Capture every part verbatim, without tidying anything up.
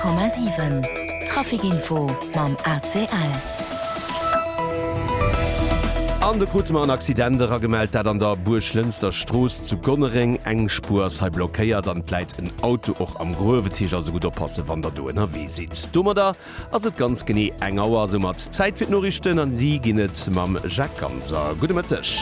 Komma sieben Trafikinfo mam A C L. An der Gutmann Accidenter gemeldet, dat an der Burschlenster Stroos zu Gonnering eng Spur sei blockéiert, dann leit ein Auto och am Growetisch also gut oppasse, wann der du N R W sitzt. Dummer da ass et ganz genie eng Auer so mat Zeit fir Norrichten an die ginnet mam Jackkanser. Gute Mittag.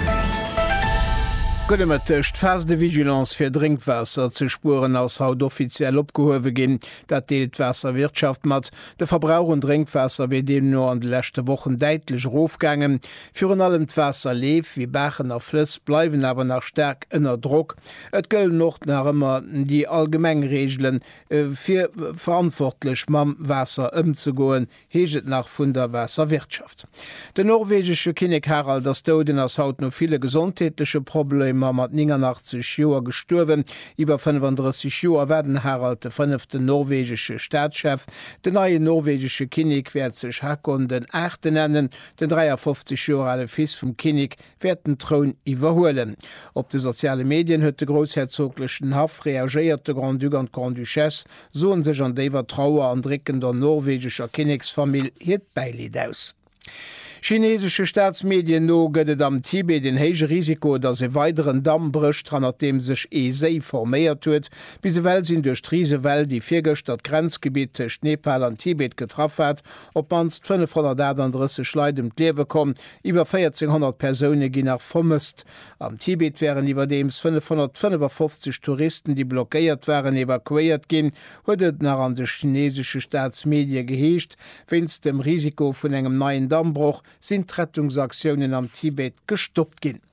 Gënnemëttecht fas de Vigilance fir Drinkwasser ze Spuren aus haut offiziell opgehowe ginn, dat deelt Wasserwirtschaft mat. De Verbrauch und Drinkwasser wie dem nur an de lächte Wochen deitlech Rofgangen. Führen allem d'Wasser leef wie Bachen a Flëss bleiwen awer nach sterk ënner Druck. Et gëll noch nach ëmmer die Allgemengregelen äh, fir verantwortlech mam Wasser ëmzugoen, heget nach vun der Wasserwirtschaft. De norwegsche Kinnek Harald der Stoden ass haut no viele gesundheitliche Probleme mat neunundachtzig Joer gestorwen, iwwer fünfunddreißig Joer werden Harald de fünfte norwegsche Staatschef. De neue norwegsche Kinnig werd sech Hakon den Achte nennen, den dreiundfünfzig Joer alle Fis vum Kinnig werden Thron iwwerhoelen. Op de soziale Medien huet de großherzoglichen Haf reagiert de Grand Duke an Grand Duchesse, soen sech an déiwer Trauer an Dricken der norwegscher Kinnigsfamilie hiet beilied aus. Chinesische Staatsmedien no gëtt am Tibet den héige Risiko, dat se weiteren Damm bricht, an dem sech E sei forméiert huet, bis se well sinn durch Trisewell die virgecht dat Grenzgebiet tech Nepal an Tibet getraff hat, op manst fünfhundertdreißig Leid um d'Lewe kom, iwwer vierzehnhundert Persone gin nach vermisst. Am Tibet wären iwwer dems fünfhundertfünfundfünfzig Touristen, die blockéiert waren, evakuiert gin, huet nach an de chinesische Staatsmedie geheescht, wenns dem Risiko vun engem neuen Dammbruch sind Rettungsaktionen am Tibet gestoppt gin.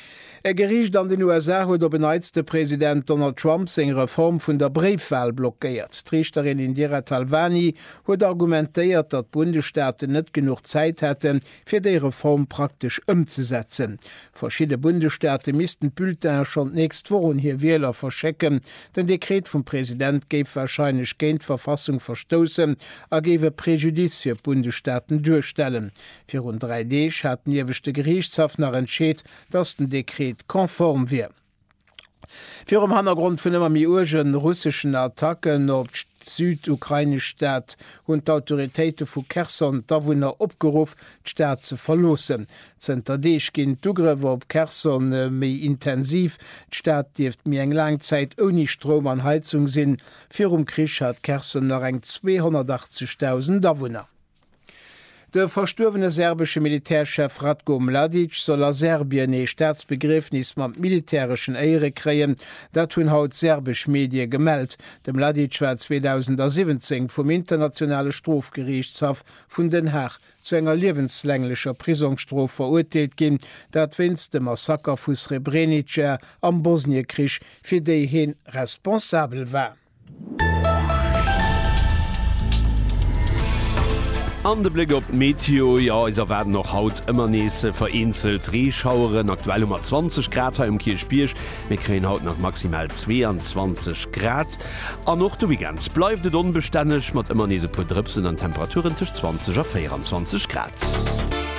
Er gericht an den U S A huet der beneizte Präsident Donald Trump seg Reform vun der Briefwahl blockéiert. D'Richterin Indira Talvani huet argumentéiert, dat Bundesstaaten net genug Zeit hätten, fir déi Reform praktisch ëmzusetzen. Verschiedene Bundesstaate missten Bulletin schon nächst Wochen hier Wähler verschecken. Den Dekret vom Präsident géif wahrscheinlich géint Verfassung verstoßen, er gewe Präjudiz fir Bundesstaaten durchstellen. Für rund drei Dech hat niewechte Gerichtshaft nach entscheet, dass den Dekret konform wie. Für am Hintergrund vun immer mi urgen russischen Attacken op südukrainisch Staat und d'Autoritéite vu Kherson dawunner opgeruf d'Staat ze verlosen. Zter Deeg gin d'Ugrewer op Kherson äh, méi intensiv. D'Staat dieft mir eng Langzeit oni Strom an Heizung sinn. Fir um Krich hat Kherson nach eng zweihundertachtzigtausend Dawunner. Der verstorvene serbische Militärchef Ratko Mladic soll a Serbien e Staatsbegriffnis mat militärischen Ehre kreien, dat hunn haut serbisch Medie gemeldt. Dem Mladic war zweitausendsiebzehn vom internationale Strafgerichtshof vun Den Haag zu enger lebenslänglicher Prisonstrof verurteilt gin, dat wenn's dem Massaker vu Srebrenica am Bosniekrich fir déi hin responsabel war. An de Blick op Meteo, ja is er werden noch haut immer nese vereinzelt Reschaueren, aktuell um zwanzig Grad im Kirchbiersch, wir kriegen haut noch maximal zweiundzwanzig Grad. An noch du weekend bleibt es unbeständig mit immer nese Podripsen an Temperaturen zwischen zwanzig und vierundzwanzig Grad.